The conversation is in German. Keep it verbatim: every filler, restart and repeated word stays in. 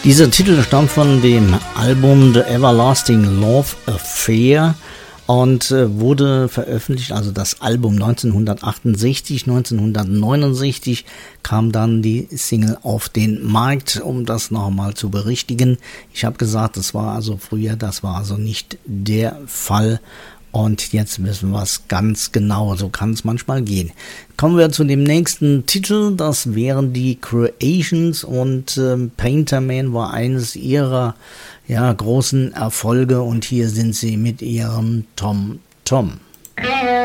Dieser Titel stammt von dem Album The Everlasting Love Affair und äh, wurde veröffentlicht, also das Album neunzehnhundertachtundsechzig, neunzehnhundertneunundsechzig kam dann die Single auf den Markt, um das nochmal zu berichtigen. Ich habe gesagt, das war also früher, das war also nicht der Fall. Und jetzt wissen wir es ganz genau, so kann es manchmal gehen. Kommen wir zu dem nächsten Titel, das wären die Creations und äh, Painter Man war eines ihrer ja, großen Erfolge und hier sind sie mit ihrem Tom Tom.